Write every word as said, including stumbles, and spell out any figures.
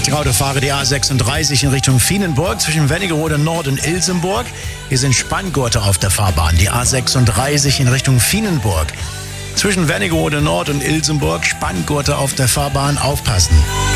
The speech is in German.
richtige Autofahrer, die A sechsunddreißig in Richtung Fienenburg zwischen Wernigerode Nord und Ilsenburg. Hier sind Spanngurte auf der Fahrbahn. Die A sechsunddreißig in Richtung Fienenburg. Zwischen Wernigerode Nord und Ilsenburg, Spanngurte auf der Fahrbahn, aufpassen.